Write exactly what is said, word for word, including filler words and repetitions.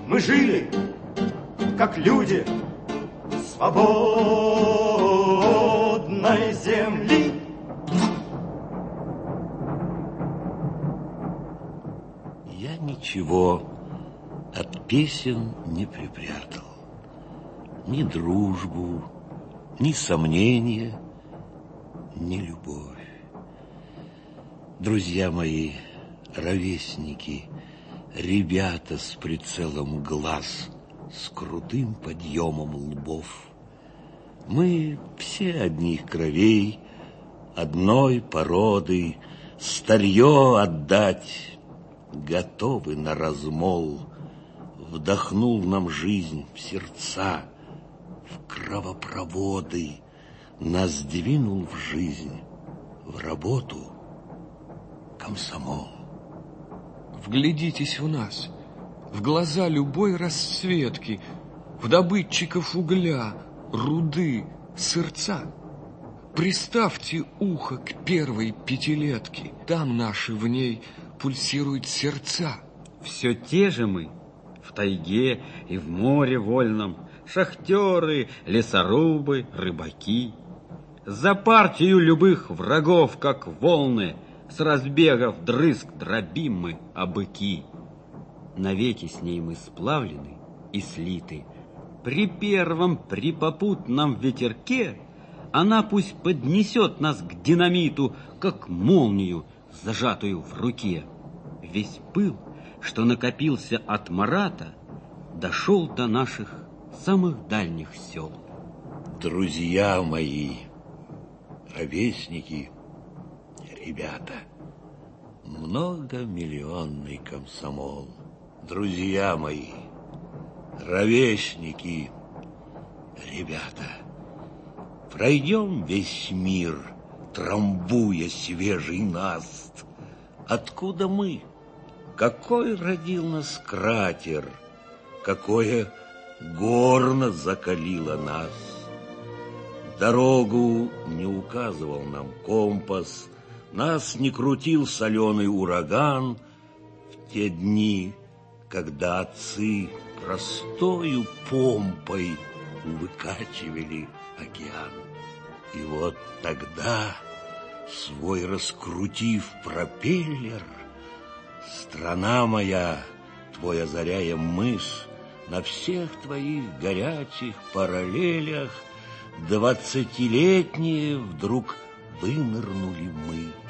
мы жили, как люди свободной земли. Я ничего от песен не припрятал. Ни дружбу, ни сомнения, ни любовь. Друзья мои, ровесники, ребята с прицелом глаз, с крутым подъемом лбов. Мы все одних кровей, одной породы, старье отдать готовы на размол. Вдохнул нам жизнь в сердца, в кровопроводы, нас двинул в жизнь, в работу комсомол. Вглядитесь в нас, в глаза любой расцветки, в добытчиков угля, руды, сырца. Приставьте ухо к первой пятилетке, там наши в ней пульсируют сердца. Все те же мы, в тайге и в море вольном, шахтеры, лесорубы, рыбаки. За партию любых врагов, как волны, с разбега вдрызг дробим мы обыки. Навеки с ней мы сплавлены и слиты. При первом, при попутном ветерке она пусть поднесет нас к динамиту, как молнию, зажатую в руке. Весь пыл, что накопился от Марата, дошел до наших самых дальних сел. Друзья мои, ровесники, ребята, многомиллионный комсомол. Друзья мои, ровесники, ребята, пройдем весь мир, трамбуя свежий наст. Откуда мы? Какой родил нас кратер? Какое горно закалило нас? Дорогу не указывал нам компас, нас не крутил соленый ураган в те дни, когда отцы простою помпой выкачивали океан. И вот тогда, свой раскрутив пропеллер, страна моя, твой озаряя мыс, на всех твоих горячих параллелях двадцатилетние вдруг вынырнули мы.